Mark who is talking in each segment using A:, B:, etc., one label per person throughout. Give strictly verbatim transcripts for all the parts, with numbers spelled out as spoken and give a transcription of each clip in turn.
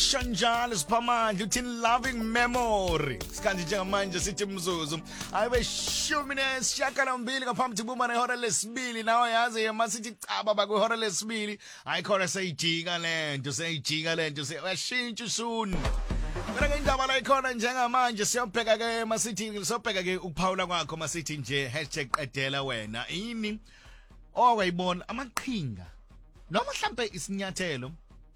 A: Shanjalo Spamandla uthi loving memory sikanti njengamanje sithi mzuzu ayibe shumi nesishiyagalombili ngaphambi kubuma nehora lesibili nawe yazi masithi caba bakwehora lesibili ayikhona seyijika lento seyijika lento seyashintsha usuni Kodwa ke indaba la ikhona njengamanje siyobheka ke masithi siyobheka ke ukuphawula kwakho masithi nje hashtag qedela wena yini owayibona amaqhinga noma mhlambe isinyathelo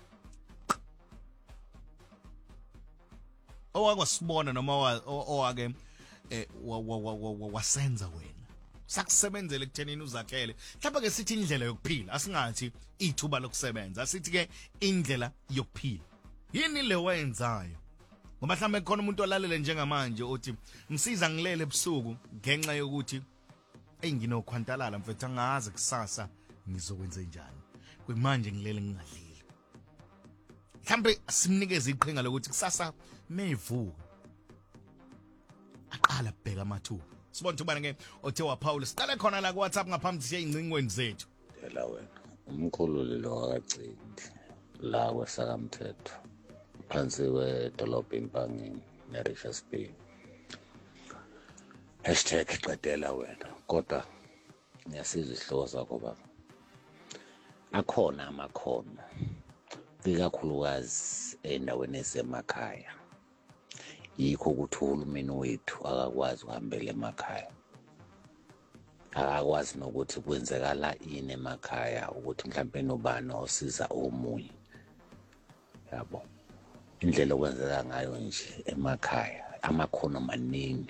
A: owakwasibona noma owake eh wasenza wena sakusebenzele ekuthenini uzakhele mhlawumbe ke sithi indlela yokuphila asingathi ithuba lokusebenza asithi ke indlela yokuphila yini le wenzayo ngoba mhlawumbe khona umuntu olalele njengamanje uthi msiza ngilele ebusuku ngenxa yokuthi enginokhwantalala mfethu angazi kusasa ngizokwenza njani kwemanje ngilele ngingadlile mhlawumbe simnikeze iqhinga lokuthi kusasa mevuka aqala bheka amathuba sibona ubani ke othe wa Paul siqale khona la ku WhatsApp ngaphambi siye ingcingweni zethu
B: phela wena umkhululi lo wakacindi la kwesakamthetho phansi kwedolobha impangeni neRichards Bay hashtag qedela wena kodwa ngiyasiza isihloko zakho baba akhona amakhono ikakhulukazi endaweni esemakhaya yikho ukuthi uhulumeni wethu akakwazi ukuhambela emakhaya akakwazi nokuthi kwenzekala ini emakhaya ukuthi mhlawumbe nobani osiza omunye yabo indlela okwenzeka ngayo nje emakhaya amakhono maningi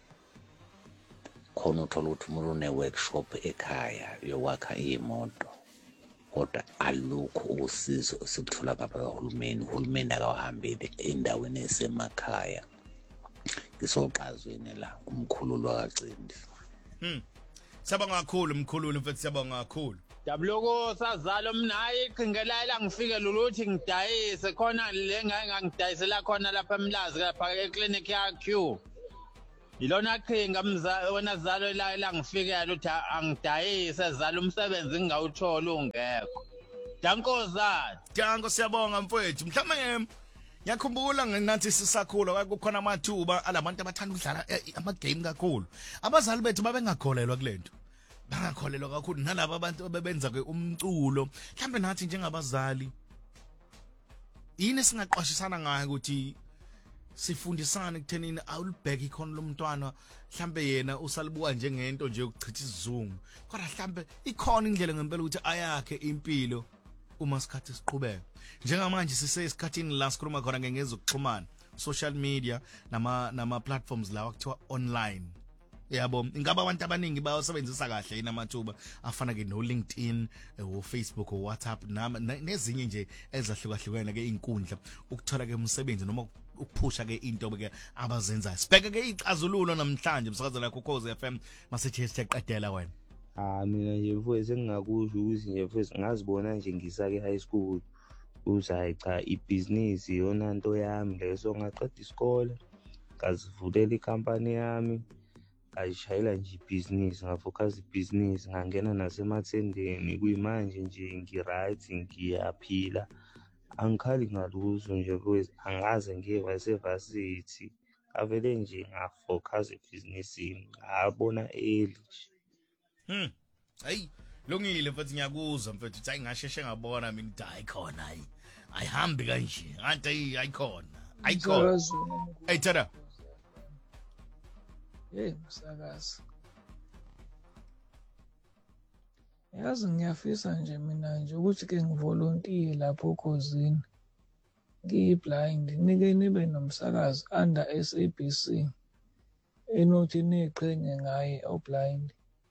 B: khona uthola ukuthi umuntu une workshop ekhaya yokwakha imoto kodwa alukho usizo sikuthola ngapha kahulumeni uhulumeni akawahambile endaweni esemakhaya ngisoxazweni la umkhululo wakacindi
A: hm sabanga kakhulu umkhululo mfethu siyabonga kakhulu
C: Dabuloko sazalo mina hayi qingelela ngifike loluthi ngidayise khona le ngangidayisela khona lapha eMlazi lapha eclinic ya Q Ilona qhinga mza wena zalo la la ngifikela uthi angidayise zalo umsebenzi ngingawuthola ungekho Dankoza
A: Danko siyabonga mfowethu mhlawumbe ngiyakhumbula nginathi sisakhula kukhona amathuba alabantu abathanda ukudlala ama game kakhulu abazali bethu babengakholelwa kulento bangakholelwa kakhulu nalabo abantu abebenza ke umculo mhlawumbe nathi njengabazali yini singaqwashisana ngayo ukuthi sifundisana ekuthenini awulibheka ikhono lomntwana mhlambe yena usalibuka njengento nje yokuchitha isizungu kodwa mhlambe ikhona indlela ngempela ukuthi ayakhe impilo uma sikhathi siqhubeka njengamanje sise esikhathini la sikhuluma khona ngezokuxhumana social media nama nama platforms lawa kuthiwa online yabo ingaba abantu abaningi bayosebenzisa kahle inamathuba afana ke no LinkedIn o Facebook o WhatsApp nezinye nje ezahlukahlukene ke inkundla ukuthola ke umsebenzi noma ukuphusha ke into ke abazenzayo sibheke ke icazululo namhlanje umsakazo la Ukhozi F M masithi siqedela wena
D: ah mina nje mfowethu engingakusho ukuthi nje mfowethu ngazibona nje ngisake high school uzayi cha ibusiness yona into yami leso ngaqeda isikole ngazivulela icompany yami ayishayela nje ibusiness ngafocus ibusiness ngangena nasemathendeni kuyimanje nje ngiright ngiyaphila angikhali ngaluzo nje mfowethu angaze ngiye varsity avele nje ngafocus ebusinessini ngabona early
A: hm hayi lungile mfethu ngiyakuzwa mfethu uthi ayingasheshe ngabona mina ukuthi ayikhona hayi ayihambi kanje anti ayikhona ayikhona hey tada
E: hey msakazi yazi ngiyafisa nje mina nje ukuthi ke ngivolontiye lapho Ukhozini ngiyiblind nike nibe nomsakazi under S A B C enothi neqhenye ngaye oblind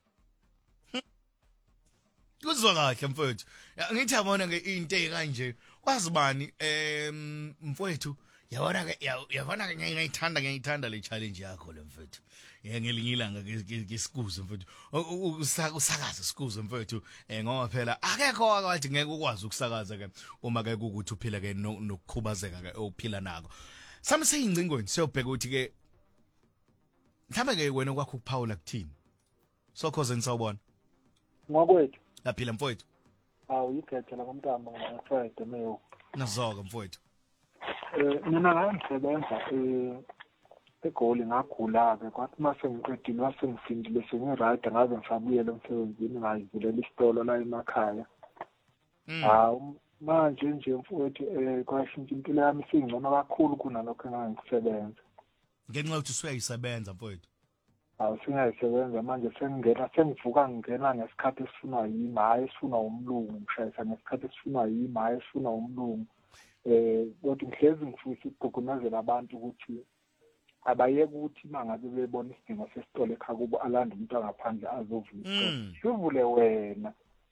A: kuzwa kahle mfowethu ngithi yabona ke into ekanje kwazi bani em mfowethu yabona ke yabona ke ngiyayithanda ngiyayithanda le challenge yakho le mfowethu ngelinye ilanga ngisikuze mfowethu usakaza sikuze mfowethu ngoba phela akekho akwathi ngeke ukwazi ukusakaza ke uma ke ukuthi uphila ke nokukhubazeka ke ophila nako sami seyingcingweni siyobheka ukuthi ke mhlambe ke wena kwakho ukuphawula kuthini Sokhoze nisawubona
F: Ngwakwethu
A: laphila mfowethu
F: awu ikhethe la ngomntamba ngafayide meyo
A: nazoka mfowethu
F: Eh mina ngisebenza eh eGoli ngagula-ke kwathi mase ngiqedile mase ngifindile sengiright ngaze ngisabuyela emsebenzini ngayivulela isitolo la emakhaya. Hawu manje nje mfowethu eh kwashintsha impilo yami singcono kakhulu kunalokho engangisebenza.
A: Ngenxa yokuthi usuyayisebenza mfowethu.
F: Awu singayisebenza manje sengingena sengivuka ngingena ngesikhathi esifunwa yimi hayi esifunwa umlungu ngishayisa ngesikhathi esifunwa yimi hayi esifunwa umlungu. Eh kodwa ngihlezi ngifisa ukugqugqumezela abantu ukuthi abayeke ukuthi mangabe bebona isidingo sesitolo ekhaya kubo alanda umuntu angaphandle azovula. Sivule wena.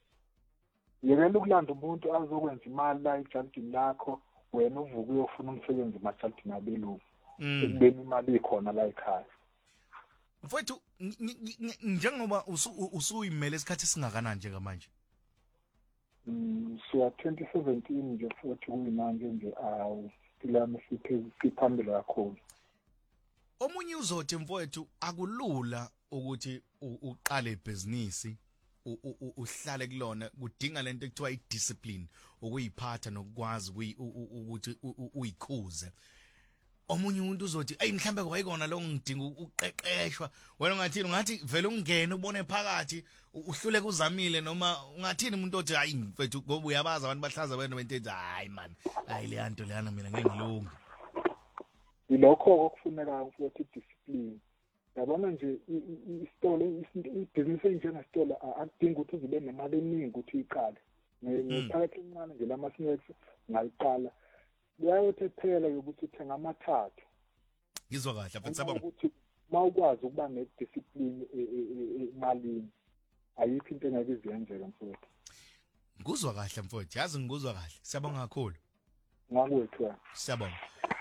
F: Yekela ukulanda umuntu azokwenza imali la ejardini lakho wena uvuka uyofuna umsebenzi emajardini abelungu. Ekubeni imali ikhona la ekhaya.
A: Mfowethu njengoba usuyimele isikhathi singakanani nje manje?
F: Mm so twenty seventeen nje futhi kuyimanje nje awu kilami siphambili kakhulu.
A: Omunye uzothi mfowethu akulula ukuthi uqale ibhizinisi uhlale kulona kudinga lento ekuthiwa idiscipline ukuyiphatha nokwazi ukuthi uyikhuze. Omunye umuntu uzothi ay mhlambe kwayikona lo ngidinga uqeqeshwa wena ungathini ngathi vele ungene ubone phakathi uhlule kuzamile noma ungathini umuntu othi hayi mfethu ngoba uyabaza abantu bahlaza wena bentethi hayi man hayi le nto leyana mina ngeke ngilunge.
F: Ilokho okufuneka ukuthi discipline. Yabona nje isitolo ibhizinisi enjengesitolo akudingi ukuthi uzibe nemali eningi ukuthi iqale. Ngephakathi encane nje lama snacks ngayiqala. Uyayothi phela ukuthi uthenga amathathu.
A: Ngizwa kahle mfethu sabona
F: ukuthi mawukwazi ukuba nediscipline emalini ayikho into engeke iziyenzeke mfowethu.
A: Nguzwa kahle mfowethu yazi ngikuzwa kahle siyabonga kakhulu.
F: Ngakwethu.
A: Siyabonga.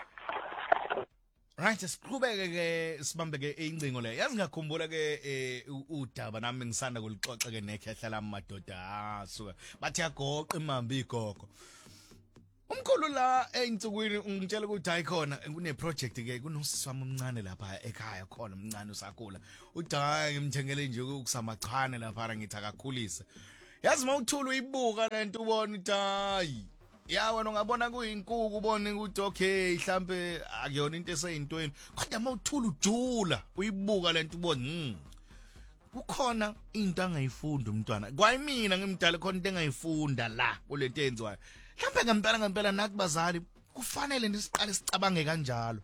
A: Right, siqhubeke ke sibambe ke incingo le. Yazi ngakhumbula ke udaba nami ngisanda kulixoxa ke nekhehla lami madoda asuka. Bathi yagoqa imambi igogo. Umkhulu la einsukwini ungitshela ukuthi hayi khona kune project ke kunosisi wami omncane lapha ekhaya khona omncane usakhula. Uthi hayi ngimthengele nje ukusamachane lapha ngithi akakhulise. Yazi mawuthula uyibuka lento ubona uthi hayi ya wena ungabona kuyinkuku ubone ukuthi okay mhlambe akuyona into eseyintweni kodwa mawuthula ujula uyibuka lento ubone hm kukhona into angayifunda umntwana kwayimina ngimdala khona into engayifunda la kulento enziwayo mhlambe ngempela ngempela nathi bazali kufanele nisiqale sicabange kanjalo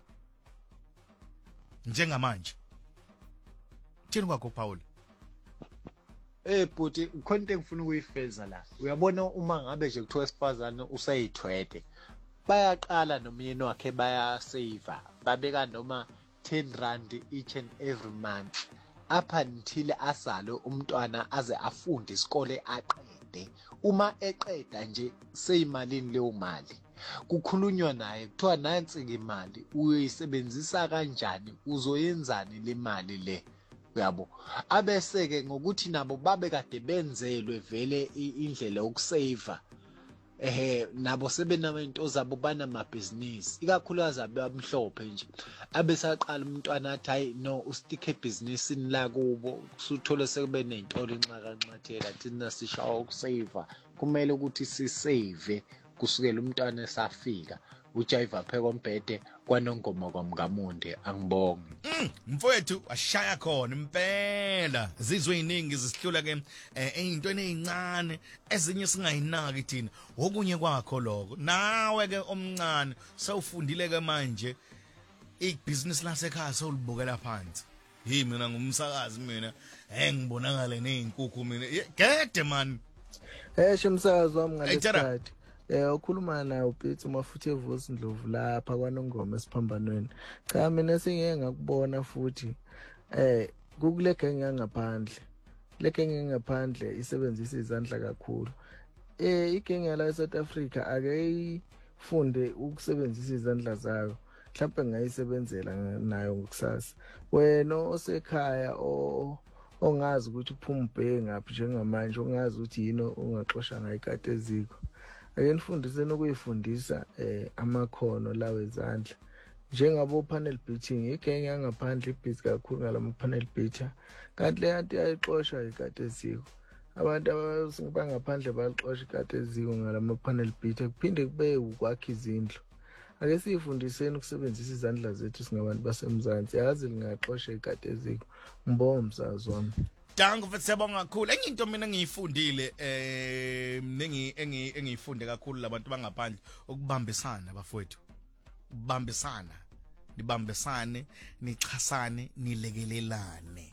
A: njengamanje thini kwakho Paul?
G: Eh bhuti khona into engifuna ukuyifeza la. Uyabona uma ngabe nje kuthiwa esifazane usayithwete bayaqala nomyeni wakhe baya save babeka noma ten rand each and every month up until asale umntwana aze afunde isikole aqede. Uma eqeda nje seyimalini leyo mali kukhulunywa naye kuthiwa nansi imali uyoyisebenzisa kanjani uzoyenzani le mali le. Uyabo abese ke ngokuthi nabo babe kade benzelwe vele indlela yokusave ehe nabo sebenamento zabo banamabhizinisi ikakhulukazi abamhlophe nje abesaqala umntwana athi hayi no ustike ebhizinisini la kubo usuthole sekube nentolo inxaka nxathela thina sishawa ukusave kumele ukuthi sisave kusukela umntwana esafika uJaiva pheka ombhede kwanongoma kwamngamunde angibonge.
A: Mfowethu ashaya khona impela zizwe iningi zisihlula ke ezintweni ezincane ezinye singayinaki thina okunye kwakho lokho nawe ke omncane sawufundile ke manje ibusiness lasekhaya sowulibukela phansi. Yi mina ngumsakazi mina engibonakala nezinkukhu mina gede man.
H: Eh shemsakazi wami ngalesikhathi eh ukhuluma naye uPete Mafuthe Vusi Ndlovu lapha kwanongoma esiphambanweni. Cha mina singeke ngakubona futhi eh kukule genge yangaphandle. Le genge ngaphandle isebenzisa izandla kakhulu. Eh igenge la eSouth Africa ake ifunde ukusebenzisa izandla zayo. Mhlawumbe ngayisebenzela nayo ngokusasa. Wena osekhaya o ongazi ukuthi uphuma ubheke ngaphi njengamanje ongazi ukuthi yini ungaxosha ngayikade eziko. Ake nifundise nokuyifundisa eh amakhono lawe ezandla njengabo panel beating igenge yangaphandle ibhizi kakhulu ngalama panel beater kanti le nto ayixosha ikade eziko abantu abangaphandle balixosha ikade eziko ngalama panel beater kuphinde kube ukwakha izindlu ake siyifundiseni ukusebenzisa izandla zethu singabantu basemzansi yazi lingaxosha ikateziko ngibonga msazi wami.
A: Dango mfethu siyabonga kakhulu. Enye into mina ngiyifundile eh nengi engiyifunde kakhulu labantu bangaphandle ukubambisana bafowethu. Ukubambisana, nibambisane, nichasane, nilekelelane.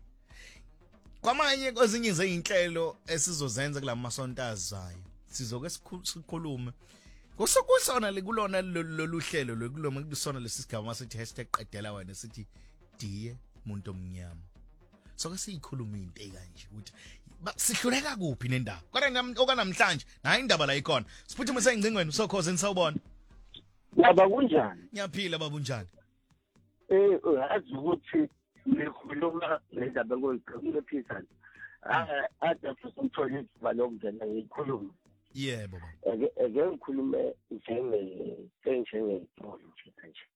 A: Kwamanye kwezinye izinhlelo esizozenza kulamasonto azayo sizoke sikhulume kusokusona lekulona lolu hlelo lokuloma kusona lesigaba sithi hashtag qedela wena sithi diye umuntu omnyama. Soke siyikhuluma into ekanje ukuthi sihluleka kuphi nendaba. Kodwa okanamhlanje nayi indaba la ikhona. Siphuthume sengcingweni sokhoze nisawubona.
I: Baba kunjani?
A: Ngiyaphila baba unjani?
I: Eh uyazi ukuthi ngikhuluma lendaba ngoyiphisa. Ah ade futhi ngithola ithuba lokungena ngikhuluma.
A: Yebo baba.
I: Ake ake ngikhulume njenge njenge nje.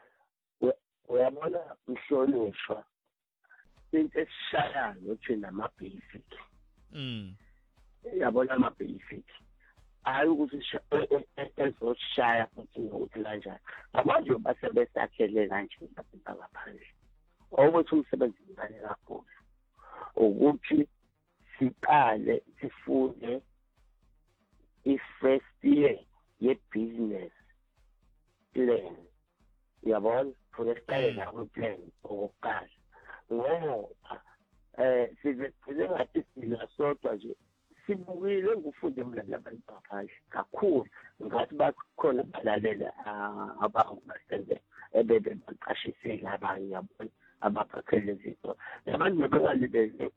I: Uyabona mhlonishwa into esishayayo thina ama-basic.
A: Mm.
I: Yabona ama-basic. Hayi ukuthi ezoshaya futhi ukuthi kanjani. Abanye basebesakhele kanje ngaphandle. Ukuthi umsebenzi ngane kakhulu. Ukuthi siqale sifunde i-first year ye-business plan. Yabona funesiqale nawo plan okokuqala. Ngoba eh sizophile ngathi silasodwa nje sibukile ngufunde mina labantu baphandle kakhulu ngathi bakhona balalela abantu basenze ebebe baqashisile abanye yabona abaphathele izinto abantu bengalibele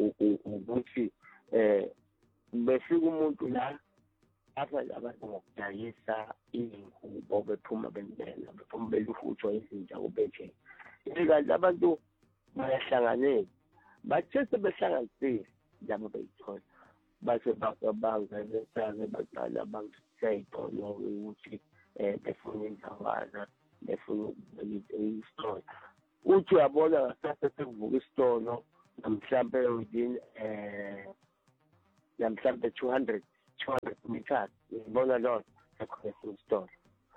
I: ukuthi eh befika umuntu la apha abantu ngokudayisa izingubo bephuma benzela bephuma beluhutshwa izinja kubenje ikanti abantu bayahlanganela bathe sebehlanganisile labo bayithola base bangazesane baqala bangisayibona ukuthi eh befuna indawana befuna i-store uthi uyabona ngasase sekuvuka isitolo mhlambe within eh mhlambe two hundred meters ngibona lo sekhona isitolo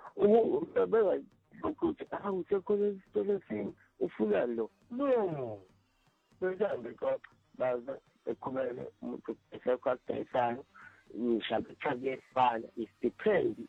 I: ubeka ukuthi ah usekhona isitolo esinye ufuna lo no mhlawumbe kodwa baza ekhumele umuntu esekwaqedisana ngishabe thakefana it depends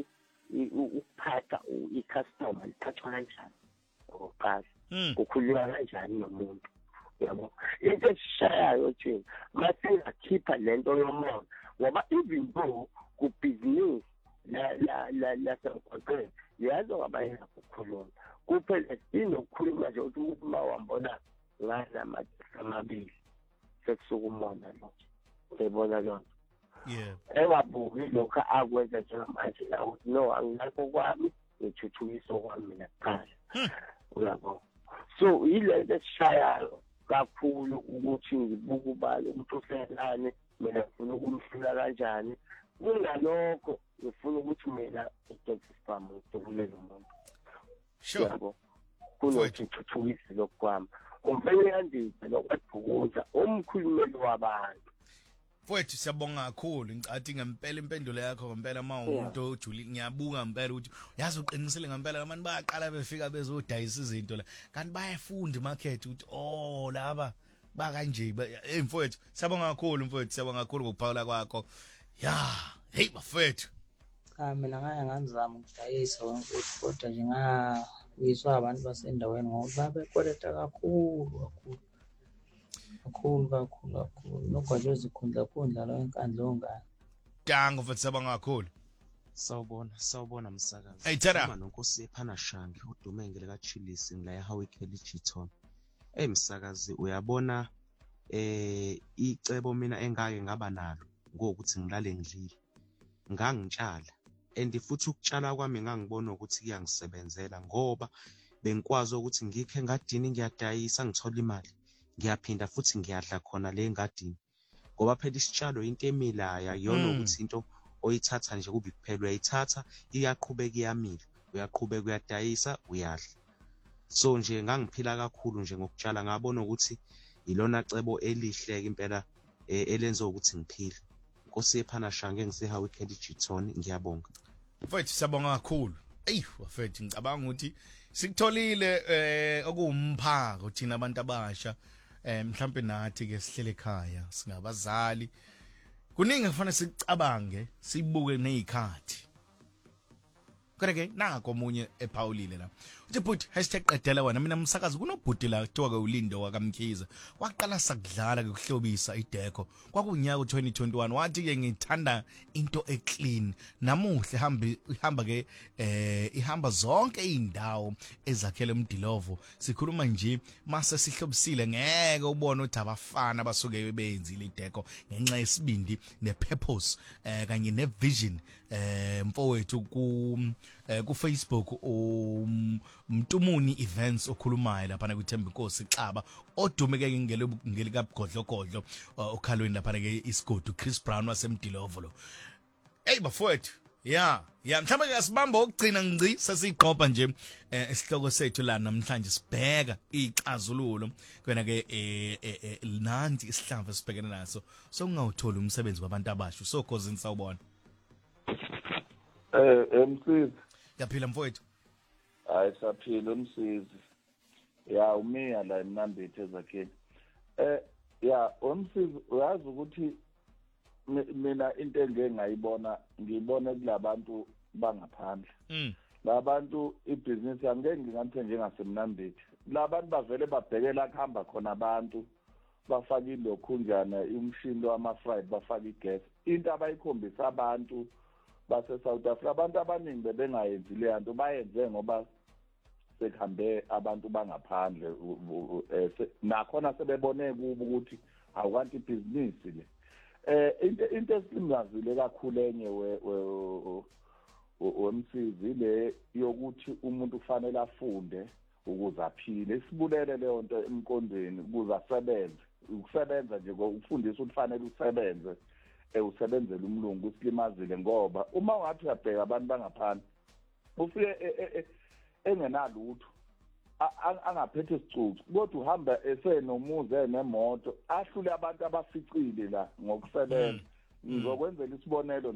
I: ukuphatha i-customer liphathwa kanjani oqala ukukhuluma kanjani nomuntu yabo into eshayayo thina mase ngakhipha lento yomoya ngoba even though ku-business la la la la sekwaqedwe yazo ngabayena ukukhuluma kuphela sinokukhuluma nje ukuthi uma wambona ngala amabili sekusukumona lo uyibona lonto
A: yeah
I: ewabuki lokho akwenza njengamanje la ukuthi no angilakho kwami ngithuthukisa kwami mina kuqala uyabo so yilento esishayayo kakhulu ukuthi ngibuka ubani ukuthi uselane mina ngifuna ukumhlula kanjani kunalokho ngifuna ukuthi mina ngidokufama ngidokule umuntu
A: sure
I: yabo kunokuthi ngithuthukise lokho kwami umfene yandisa lokubhukuza umkhulumeli wabantu
A: Mfowethu siyabonga kakhulu ngicathi ngempela impendulo yakho ngempela mawumuntu ojuli ngiyabuka ngempela ukuthi yazi uqinisele ngempela abantu bayaqala befika bezodayisa izinto la kanti bayafunda imarket ukuthi oh laba ba kanje hey mfowethu siyabonga kakhulu mfowethu siyabonga kakhulu ngokuphawula kwakho ya hey bafowethu
J: cha mina ngaya ngazama ukudayisa wonke kodwa nje nga uyiswa abantu basendaweni ngoba babekoleta kakhulu kakhulu kakhulu kakhulu kakhulu nokwaje izikhundla khundla la enkandla ongane
A: Dango mfethu siyabonga kakhulu
K: sawubona sawubona msakazi
A: hey tera
K: uma nonkosi ephana shangi udumengele ka Chilisi ngila eHowie Kelly Chiton hey msakazi uyabona eh icebo mina engake ngaba nalo ngokuthi ngilale ngidlile ngangitshala and futhi ukutshala kwami ngangibona ukuthi kuyangisebenzela ngoba bengikwazi ukuthi ngikhe engadini ngiyadayisa ngithola imali ngiyaphinda futhi ngiyadla khona le ngadini ngoba phela isitshalo into emilayo yona ukuthi into oyithatha nje kubi kuphela uyayithatha iyaqhubeka iyamila uyaqhubeka uyadayisa uyadla so nje ngangiphila kakhulu nje ngokutshala ngabona ukuthi ilona cebo elihle impela elenza ukuthi ngiphile Nkosi ephana shange ngiseHowie Kelly Chiton ngiyabonga
A: Mfowethu siyabonga kakhulu Ey wafethi ngicabanga ukuthi sikutholile eh okuwumphako thina abantu abasha eh mhlambe nathi ke sihlele ekhaya singabazali kuningi kufanele sicabange sibuke nezikhathi kodwa ke nako omunye ephawulile la uthi but hashtag qedela wena mina umsakazi kunobhuti la kuthiwa ke ulindo wakamkhiza waqala sakudlala ke kuhlobisa ideko kwakunyaka twenty twenty-one wathi ke ngithanda into eclean namuhle hambe ihamba ke eh ihamba zonke indawo ezakhele umdilovo sikhuluma nje mase sihlobisile ngeke ubone ukuthi abafana basuke beyenzile ideko ngenxa yesibindi nepurpose eh kanye nevision eh mfowethu ku eh ku Facebook um Mtumuni events okhulumayo lapha ku Themba Inkosi Xaba odumeke ngele ngelika Godlogodlo okhalweni lapha ke isigodi Chris Brown wasemdilovo lo hey bafowethu yeah yeah mhlawumbe ke asibamba ukugcina ngci sesiqopha nje esihloko sethu la namhlanje sibheka ixazululo kwena ke eh nanti isihlava sibhekene naso so ungawuthola umsebenzi wabantu abasha so cause sawubona
L: eh emsizi
A: yaphila mfowethu
L: hayi saphila umsizi ya umiya la eMnambithi ezakheni eh ya umsizi uyazi ukuthi mina into engengayibona ngibone kulabantu bangaphandle
A: mm
L: labantu ibusiness angeke ngingathe njengaseMnambithi labantu bavele babhekela kuhamba khona abantu bafaka ilokhunjana umshini wama fried bafaka igas into abayikhombisa abantu base South Africa abantu abaningi bebengayenzi le nto bayenze ngoba sekuhambe abantu bangaphandle nakhona sebebone kubo ukuthi awukanti business le eh into into esimazile kakhulu enye we wemsizi le yokuthi umuntu kufanele afunde ukuze aphile isibulele leyo nto emkondweni ukuze asebenze ukusebenza nje ukufundisa ukufanele usebenze usebenzele umlungu usilimazile ngoba uma ungathi uyabheka abantu bangaphandle ufike engenalutho angaphethe isicucu kodwa uhamba esenomuze nemoto ahlule abantu abaficile la ngokusebenza ngizokwenzela isibonelo